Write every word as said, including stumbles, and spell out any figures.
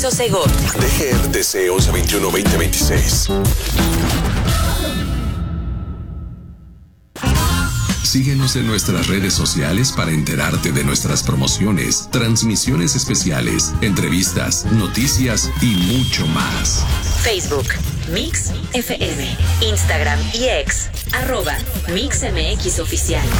Narciso Segov. D G R T C once veintiuno veinte veintiséis. Síguenos en nuestras redes sociales para enterarte de nuestras promociones, transmisiones especiales, entrevistas, noticias y mucho más. Facebook, Mix F M. Instagram y X, arroba Mix M X Oficial.